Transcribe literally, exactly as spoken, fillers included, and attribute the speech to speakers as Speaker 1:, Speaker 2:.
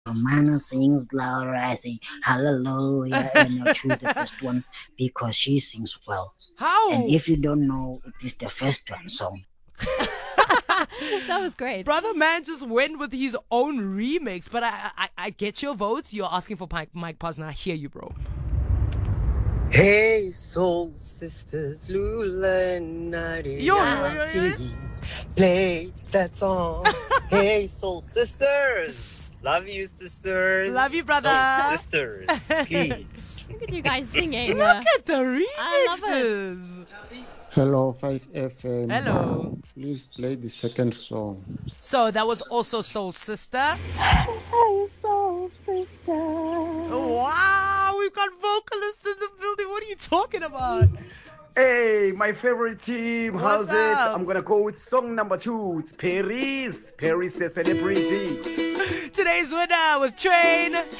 Speaker 1: Man sings louder, I sing hallelujah, and I choose the first one because she sings well.
Speaker 2: How?
Speaker 1: And if you don't know, it is the first one song.
Speaker 3: That was great.
Speaker 2: Brother Man just went with his own remix, but I I, I get your votes. You're asking for Mike, Mike Posner. I hear you, bro.
Speaker 4: Hey, soul sisters, Lula and Nadia,
Speaker 2: Yo, yo, yo, yo.
Speaker 4: please play that song. Hey, soul sisters, love you, sisters.
Speaker 2: Love you, brother.
Speaker 4: Soul sisters, please.
Speaker 3: Look at you guys singing.
Speaker 2: Look at the
Speaker 3: I love
Speaker 2: remixes.
Speaker 5: Hello, five F M.
Speaker 2: Hello.
Speaker 5: Please play the second song.
Speaker 2: So that was also Soul Sister.
Speaker 6: Hey, soul sister.
Speaker 2: Wow, we've got vocalists in the building. What are you talking about?
Speaker 7: Hey, my favorite team.
Speaker 2: What's
Speaker 7: How's it?
Speaker 2: up?
Speaker 7: I'm gonna go with song number two. It's Paris. Paris the celebrity.
Speaker 2: Today's winner with Train.